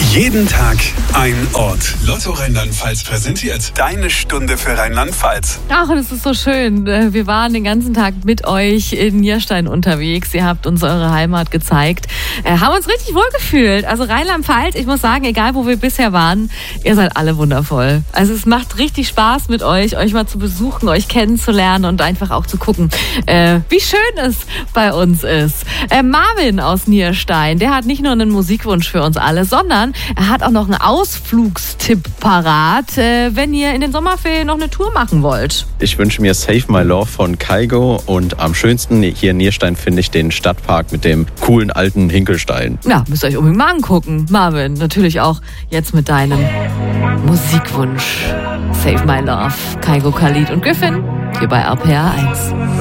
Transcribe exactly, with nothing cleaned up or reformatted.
Jeden Tag ein Ort. Lotto Rheinland-Pfalz präsentiert deine Stunde für Rheinland-Pfalz. Ach, und es ist so schön. Wir waren den ganzen Tag mit euch in Nierstein unterwegs. Ihr habt uns eure Heimat gezeigt. Äh, haben uns richtig wohlgefühlt. Also Rheinland-Pfalz, ich muss sagen, egal wo wir bisher waren, ihr seid alle wundervoll. Also es macht richtig Spaß mit euch, euch mal zu besuchen, euch kennenzulernen und einfach auch zu gucken, äh, wie schön es bei uns ist. Äh, Marvin aus Nierstein, der hat nicht nur einen Musikwunsch für uns alle, sondern er hat auch noch einen Ausflugstipp parat, äh, wenn ihr in den Sommerferien noch eine Tour machen wollt. Ich wünsche mir Save My Love von Kygo und am schönsten hier in Nierstein finde ich den Stadtpark mit dem coolen alten Hinkelstein. Ja, müsst ihr euch unbedingt mal angucken. Marvin, natürlich auch jetzt mit deinem Musikwunsch. Save My Love, Kygo, Khalid und Griffin hier bei R P R eins.